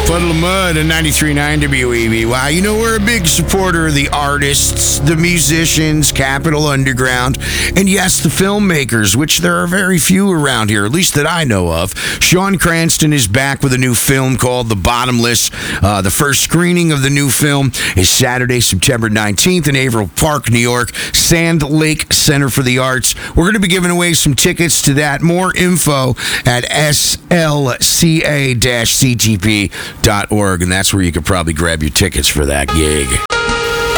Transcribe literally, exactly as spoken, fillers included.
Puddle of Mud and ninety-three point nine W E B. Wow, you know, we're a big supporter of the artists, the musicians, Capitol Underground, and yes, the filmmakers, which there are very few around here, at least that I know of. Sean Cranston is back with a new film called The Bottomless. Uh, the first screening of the new film is Saturday, September nineteenth in Averill Park, New York, Sand Lake Center for the Arts. We're going to be giving away some tickets to that. More info at S L C A C T P dot org, and that's where you could probably grab your tickets for that gig.